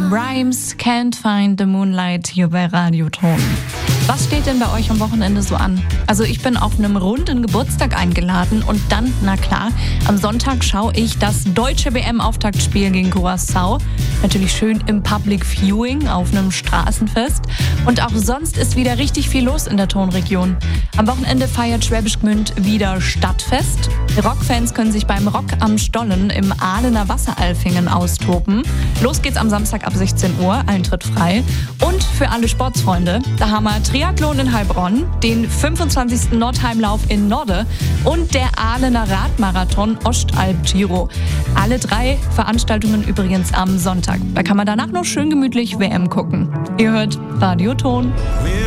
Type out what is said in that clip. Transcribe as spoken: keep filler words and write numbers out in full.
Rhymes, Can't Find the Moonlight hier bei Radioton. Was steht denn bei euch am Wochenende so an? Also ich bin auf einem runden Geburtstag eingeladen und dann, na klar, am Sonntag schaue ich das deutsche W M-Auftaktspiel gegen Curaçao. Natürlich schön im Public Viewing auf einem Straßenfest. Und auch sonst ist wieder richtig viel los in der Tonregion. Am Wochenende feiert Schwäbisch Gmünd wieder Stadtfest. Rockfans können sich beim Rock am Stollen im Ahlener Wasseralfingen austoben. Los geht's am Samstag ab sechzehn Uhr, Eintritt frei. Und für alle Sportsfreunde, da haben wir Triathlon in Heilbronn, den fünfundzwanzigsten Nordheimlauf in Norde und der Ahlener Radmarathon Ostalb Giro. Alle drei Veranstaltungen übrigens am Sonntag. Da kann man danach noch schön gemütlich W M gucken. Ihr hört Radioton.